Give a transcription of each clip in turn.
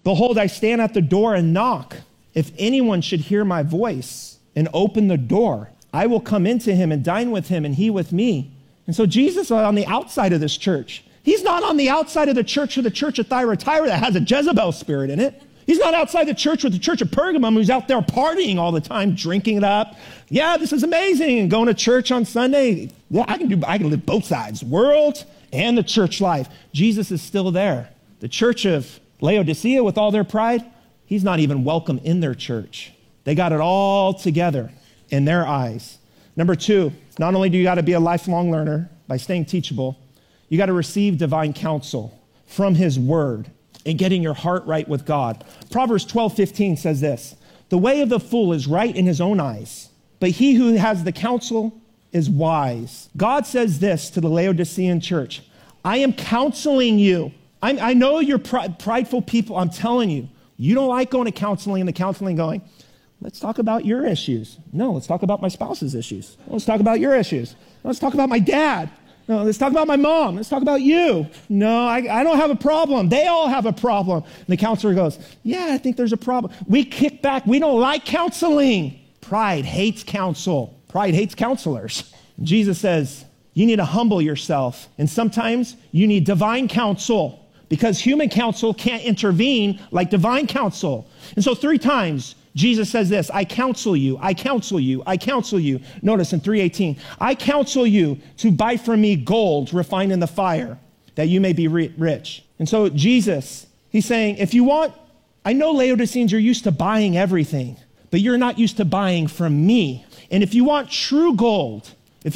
Behold, I stand at the door and knock. If anyone should hear my voice and open the door, I will come into him and dine with him and he with me. And so Jesus is on the outside of this church. He's not on the outside of the church of Thyatira that has a Jezebel spirit in it. He's not outside the church with the church of Pergamum who's out there partying all the time, drinking it up. Yeah, this is amazing. And going to church on Sunday. Yeah, I can live both sides, world and the church life. Jesus is still there. The church of Laodicea with all their pride, he's not even welcome in their church. They got it all together in their eyes. Number two, not only do you got to be a lifelong learner by staying teachable, you got to receive divine counsel from his word and getting your heart right with God. Proverbs 12:15 says this, the way of the fool is right in his own eyes, but he who has the counsel is wise. God says this to the Laodicean church, I am counseling you. I know you're prideful people. I'm telling you, you don't like going to counseling and the counseling going, let's talk about your issues. No, let's talk about my spouse's issues. Let's talk about your issues. Let's talk about my dad. No, let's talk about my mom. Let's talk about you. No, I don't have a problem. They all have a problem. And the counselor goes, yeah, I think there's a problem. We kick back. We don't like counseling. Pride hates counsel. Pride hates counselors. Jesus says, you need to humble yourself. And sometimes you need divine counsel because human counsel can't intervene like divine counsel. And so 3 times, Jesus says this, I counsel you, I counsel you, I counsel you. Notice in 3:18, I counsel you to buy from me gold refined in the fire, that you may be rich. And so Jesus, he's saying, if you want, I know Laodiceans, you're used to buying everything, but you're not used to buying from me. And if you want true gold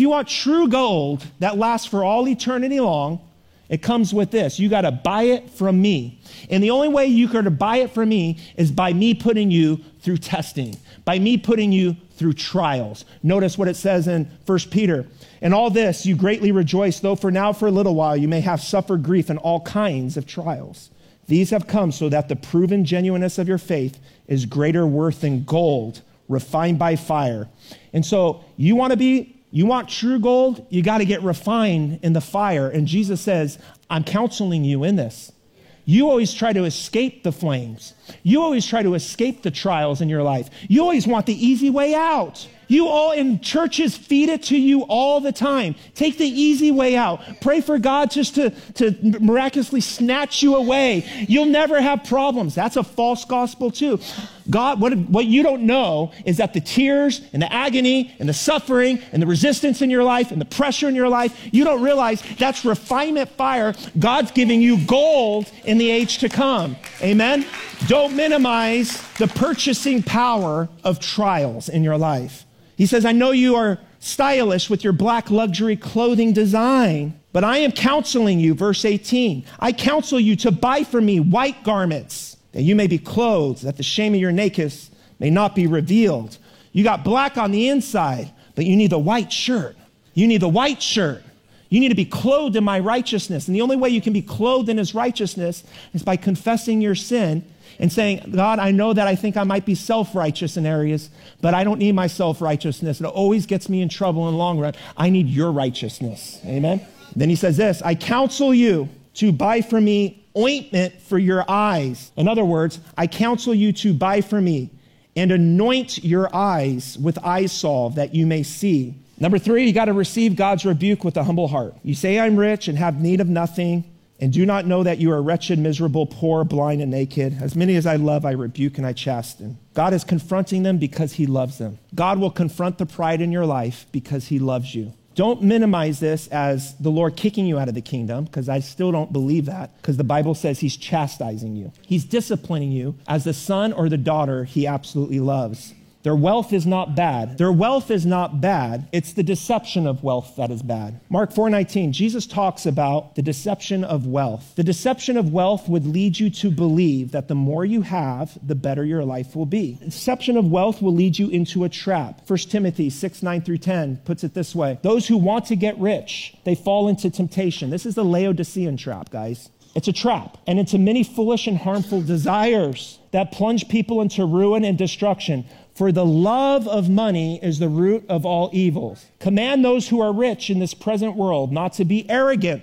that lasts for all eternity long, it comes with this. You got to buy it from me. And the only way you can buy it from me is by me putting you through testing, by me putting you through trials. Notice what it says in 1 Peter. In all this, you greatly rejoice, though for now, for a little while, you may have suffered grief in all kinds of trials. These have come so that the proven genuineness of your faith is greater worth than gold refined by fire. And so you want true gold? You got to get refined in the fire. And Jesus says, I'm counseling you in this. You always try to escape the flames. You always try to escape the trials in your life. You always want the easy way out. You all in churches feed it to you all the time. Take the easy way out. Pray for God just to miraculously snatch you away. You'll never have problems. That's a false gospel too. God, what you don't know is that the tears and the agony and the suffering and the resistance in your life and the pressure in your life, you don't realize that's refinement fire. God's giving you gold in the age to come. Amen? Don't minimize the purchasing power of trials in your life. He says, I know you are stylish with your black luxury clothing design, but I am counseling you, verse 18. I counsel you to buy from me white garments, that you may be clothed, that the shame of your nakedness may not be revealed. You got black on the inside, but you need the white shirt. You need the white shirt. You need to be clothed in my righteousness. And the only way you can be clothed in his righteousness is by confessing your sin and saying, God, I know that I think I might be self-righteous in areas, but I don't need my self-righteousness. It always gets me in trouble in the long run. I need your righteousness. Amen? Then he says this, I counsel you to buy from me ointment for your eyes. In other words, I counsel you to buy from me and anoint your eyes with eye salve that you may see. Number 3, you got to receive God's rebuke with a humble heart. You say I'm rich and have need of nothing, and do not know that you are wretched, miserable, poor, blind, and naked. As many as I love, I rebuke and I chasten. God is confronting them because he loves them. God will confront the pride in your life because he loves you. Don't minimize this as the Lord kicking you out of the kingdom, because I still don't believe that, because the Bible says he's chastising you. He's disciplining you as the son or the daughter he absolutely loves. Their wealth is not bad. Their wealth is not bad. It's the deception of wealth that is bad. Mark 4:19, Jesus talks about the deception of wealth. The deception of wealth would lead you to believe that the more you have, the better your life will be. The deception of wealth will lead you into a trap. 1 Timothy 6:9-10 puts it this way. Those who want to get rich, they fall into temptation. This is the Laodicean trap, guys. It's a trap, and into many foolish and harmful desires that plunge people into ruin and destruction. For the love of money is the root of all evils. Command those who are rich in this present world not to be arrogant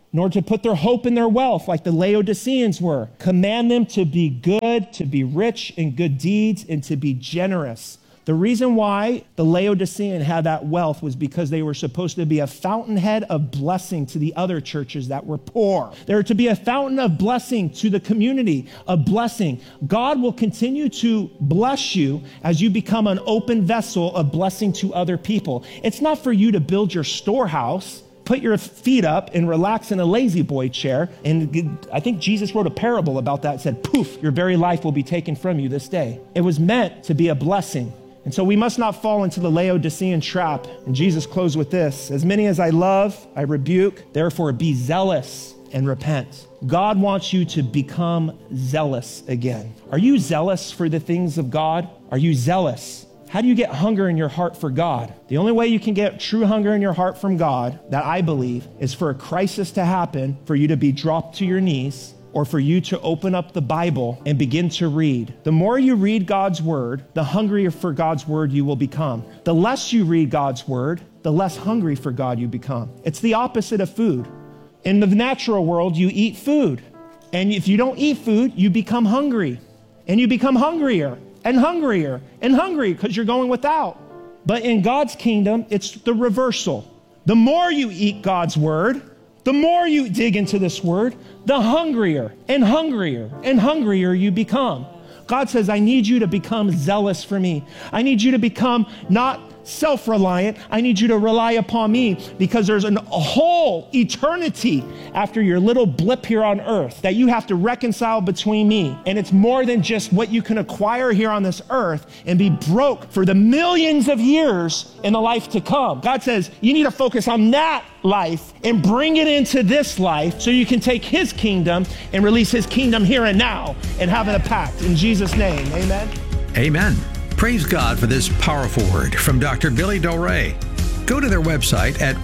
nor to put their hope in their wealth like the Laodiceans were. Command them to be good, to be rich in good deeds, and to be generous. The reason why the Laodicean had that wealth was because they were supposed to be a fountainhead of blessing to the other churches that were poor. They were to be a fountain of blessing to the community, of blessing. God will continue to bless you as you become an open vessel of blessing to other people. It's not for you to build your storehouse, put your feet up and relax in a lazy boy chair. And I think Jesus wrote a parable about that. It said, poof, your very life will be taken from you this day. It was meant to be a blessing. And so we must not fall into the Laodicean trap. And Jesus closed with this: as many as I love, I rebuke, therefore be zealous and repent. God wants you to become zealous again. Are you zealous for the things of God? Are you zealous? How do you get hunger in your heart for God? The only way you can get true hunger in your heart from God, that I believe, is for a crisis to happen, for you to be dropped to your knees, or for you to open up the Bible and begin to read. The more you read God's word, the hungrier for God's word you will become. The less you read God's word, the less hungry for God you become. It's the opposite of food. In the natural world, you eat food. And if you don't eat food, you become hungry. And you become hungrier and hungrier and hungry because you're going without. But in God's kingdom, it's the reversal. The more you eat God's word, the more you dig into this word, the hungrier and hungrier and hungrier you become. God says, I need you to become zealous for me. I need you to become not self-reliant. I need you to rely upon me, because there's a whole eternity after your little blip here on earth that you have to reconcile between me. And it's more than just what you can acquire here on this earth and be broke for the millions of years in the life to come. God says you need to focus on that life and bring it into this life so you can take his kingdom and release his kingdom here and now and have a pact. In Jesus' name, amen. Amen. Praise God for this powerful word from Dr. Billy Doré. Go to their website at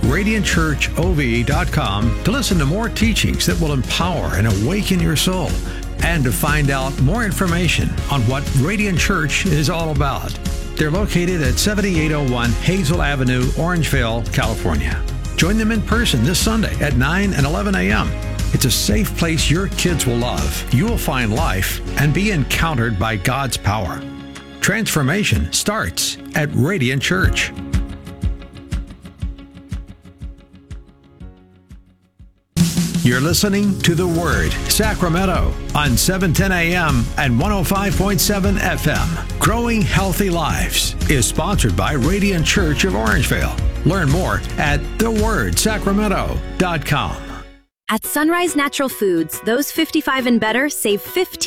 radiantchurchov.com to listen to more teachings that will empower and awaken your soul, and to find out more information on what Radiant Church is all about. They're located at 7801 Hazel Avenue, Orangevale, California. Join them in person this Sunday at 9 and 11 a.m. It's a safe place your kids will love. You will find life and be encountered by God's power. Transformation starts at Radiant Church. You're listening to The Word, Sacramento, on 710 AM and 105.7 FM. Growing Healthy Lives is sponsored by Radiant Church of Orangevale. Learn more at thewordsacramento.com. At Sunrise Natural Foods, those 55 and better save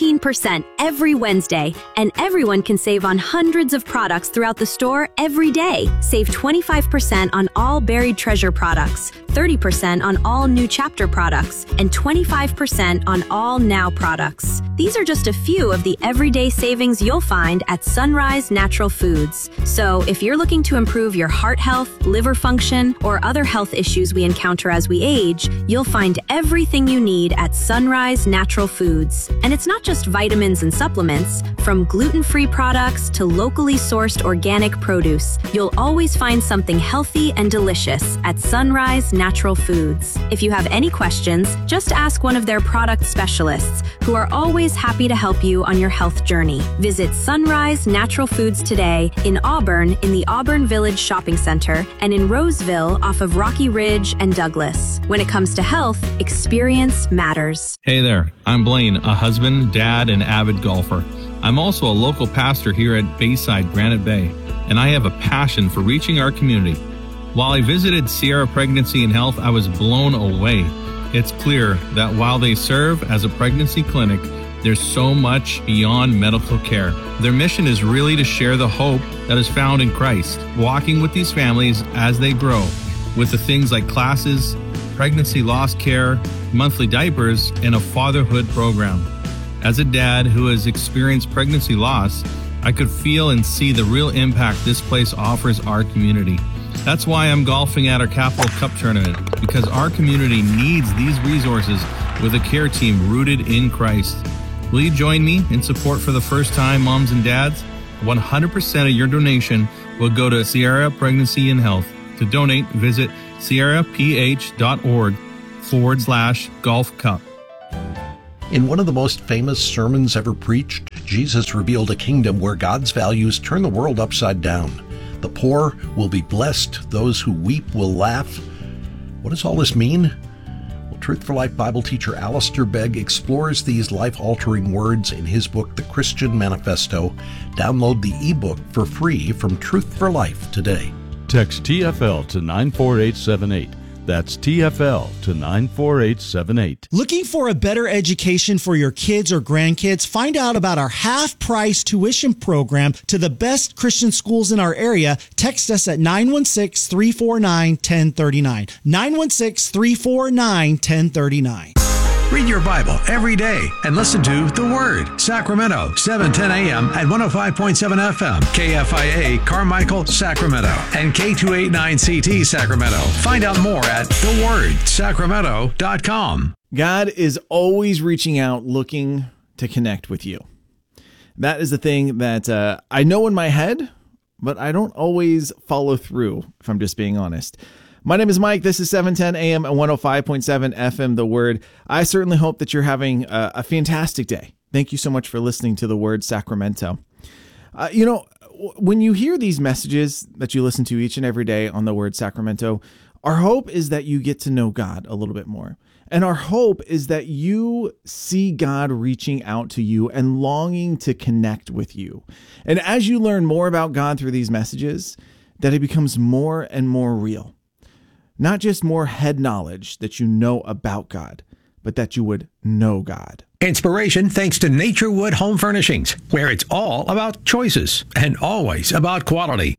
15% every Wednesday, and everyone can save on hundreds of products throughout the store every day. Save 25% on all Buried Treasure products, 30% on all New Chapter products, and 25% on all Now products. These are just a few of the everyday savings you'll find at Sunrise Natural Foods. So if you're looking to improve your heart health, liver function, or other health issues we encounter as we age, you'll find everything you need at Sunrise Natural Foods. And it's not just vitamins and supplements. From gluten-free products to locally sourced organic produce, you'll always find something healthy and delicious at Sunrise Natural Foods. If you have any questions, just ask one of their product specialists, who are always happy to help you on your health journey. Visit Sunrise Natural Foods today in Auburn in the Auburn Village Shopping Center, and in Roseville off of Rocky Ridge and Douglas. When it comes to health, experience matters. Hey there, I'm Blaine, a husband, dad, and avid golfer. I'm also a local pastor here at Bayside Granite Bay, and I have a passion for reaching our community. While I visited Sierra Pregnancy and Health, I was blown away. It's clear that while they serve as a pregnancy clinic, there's so much beyond medical care. Their mission is really to share the hope that is found in Christ, walking with these families as they grow, with the things like classes, pregnancy loss care, monthly diapers, and a fatherhood program. As a dad who has experienced pregnancy loss, I could feel and see the real impact this place offers our community. That's why I'm golfing at our Capital Cup tournament, because our community needs these resources with a care team rooted in Christ. Will you join me in support for the first-time moms and dads? 100% of your donation will go to Sierra Pregnancy and Health. To donate, visit sierraph.org/give. golf cup. In one of the most famous sermons ever preached, Jesus revealed a kingdom where God's values turn the world upside down. The poor will be blessed, those who weep will laugh. What does all this mean? Well, Truth for Life Bible teacher Alistair Begg explores these life-altering words in his book, The Christian Manifesto. Download the ebook for free from Truth for Life today. Text TFL to 94878. That's TFL to 94878. Looking for a better education for your kids or grandkids? Find out about our half-price tuition program to the best Christian schools in our area. Text us at 916-349-1039. 916-349-1039. Read your Bible every day and listen to The Word, Sacramento, 710 a.m. at 105.7 FM, KFIA, Carmichael, Sacramento, and K289CT, Sacramento. Find out more at thewordsacramento.com. God is always reaching out, looking to connect with you. That is the thing that I know in my head, but I don't always follow through, if I'm just being honest. My name is Mike. This is 710 AM and 105.7 FM, The Word. I certainly hope that you're having a fantastic day. Thank you so much for listening to The Word, Sacramento. When you hear these messages that you listen to each and every day on The Word, Sacramento, our hope is that you get to know God a little bit more. And our hope is that you see God reaching out to you and longing to connect with you. And as you learn more about God through these messages, that it becomes more and more real. Not just more head knowledge that you know about God, but that you would know God. Inspiration thanks to Naturewood Home Furnishings, where it's all about choices and always about quality.